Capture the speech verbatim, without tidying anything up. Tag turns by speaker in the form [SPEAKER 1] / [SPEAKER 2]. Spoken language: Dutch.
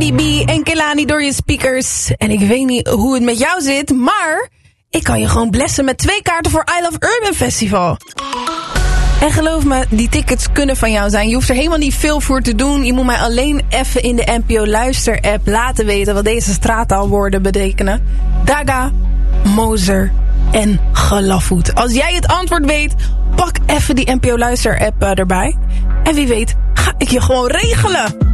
[SPEAKER 1] Cardi B en Kehlani door je speakers. En ik weet niet hoe het met jou zit, maar ik kan je gewoon blessen met twee kaarten voor I Love Urban Festival. En geloof me, die tickets kunnen van jou zijn. Je hoeft er helemaal niet veel voor te doen. Je moet mij alleen even in de N P O Luister app laten weten wat deze straattaalwoorden betekenen. Daga, Moser en Gelafvoet. Als jij het antwoord weet, pak even die N P O Luister app erbij. En wie weet, ga ik je gewoon regelen.